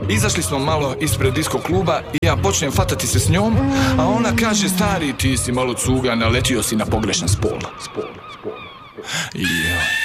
Izašli smo malo ispred disko kluba i ja počnem fatati se s njom, a ona kaže, stari, ti si malo cuga, naletio si na pogrešan spol.